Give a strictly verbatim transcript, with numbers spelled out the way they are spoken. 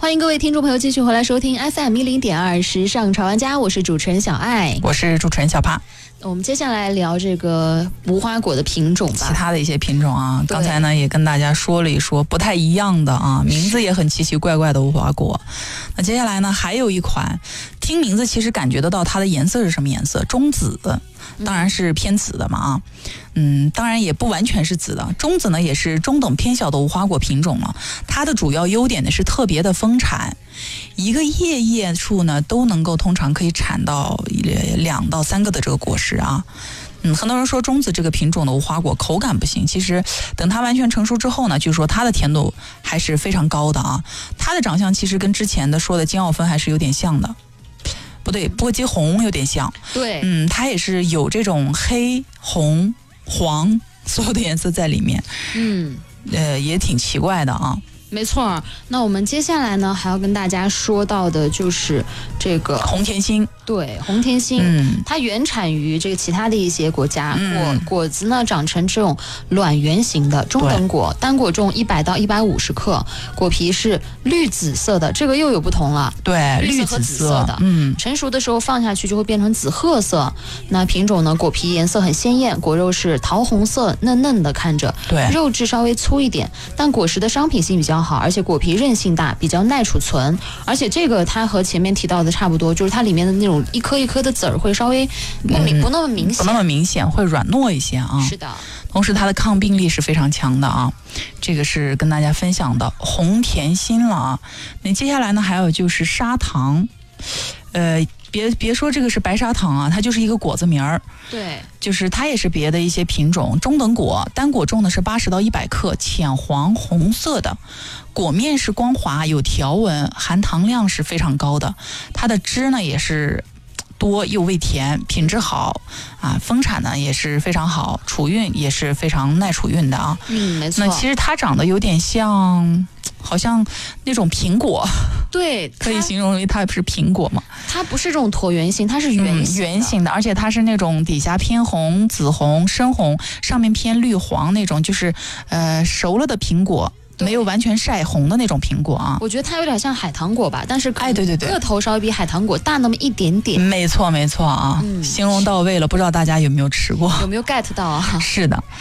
欢迎各位听众朋友继续回来收听 F M 一零点二时尚潮玩家，我是主持人小爱， 我是主持人小帕。 我们接下来聊这个无花果的品种吧， 其他的一些品种啊，刚才呢也跟大家说了一说不太一样的啊，名字也很奇奇怪怪的无花果。那接下来呢还有一款，听名字其实感觉得到它的颜色是什么颜色，中紫，当然是偏紫的嘛啊，嗯，当然也不完全是紫的，中紫呢也是中等偏小的无花果品种了。它的主要优点呢是特别的丰产，一个叶叶处呢都能够通常可以产到两到三个的这个果实啊。嗯，很多人说中紫这个品种的无花果口感不行，其实等它完全成熟之后呢，据说它的甜度还是非常高的啊。它的长相其实跟之前的说的金奥芬还是有点像的。不对，波姬红有点像。 对， 嗯，它也是有这种黑、红、黄所有的颜色在里面。 嗯， 呃，也挺奇怪的啊。 没错。那我们接下来呢，还要跟大家说到的就是这个红甜心。 对，红甜心， 嗯， 它原产于这个其他的一些国家， 嗯、 果果子呢长成这种卵圆形的中等果，单果重一百到一百五十克，果皮是绿紫色的，这个又有不同了， 对， 绿色和紫色的， 嗯， 成熟的时候放下去就会变成紫褐色。那品种呢，果皮颜色很鲜艳，果肉是桃红色，嫩嫩的，看着， 对， 肉质稍微粗一点，但果实的商品性比较好，而且果皮韧性大，比较耐储存，而且这个它和前面提到的差不多，就是它里面的那种一颗一颗的籽儿会稍微不明、嗯、不那么明显， 不那么明显，会软糯一些啊。 是的， 同时它的抗病力是非常强的啊。这个是跟大家分享的红甜心了啊。那接下来呢，还有就是砂糖，呃。别别说这个是白砂糖啊，它就是一个果子名儿。 对， 就是它也是别的一些品种，中等果，单果重呢是八十到一百克，浅黄红色的，果面是光滑有条纹，含糖量是非常高的，它的汁呢也是多又味甜，品质好啊，丰产呢也是非常好，储运也是非常耐储运的啊。 嗯，没错。 那其实它长得有点像，好像那种苹果。 对， 可以形容为它是苹果嘛？ 它不是这种椭圆形，它是圆形、 嗯、圆形的，而且它是那种底下偏红、紫红、深红，上面偏绿黄那种，就是呃熟了的苹果。没有完全晒红的那种苹果啊， 我觉得它有点像海棠果吧，但是哎，对对对， 个头稍微比海棠果大那么一点点。 没错没错啊、嗯，形容到位了，不知道大家有没有吃过？ 有没有 get 到啊？ 是的，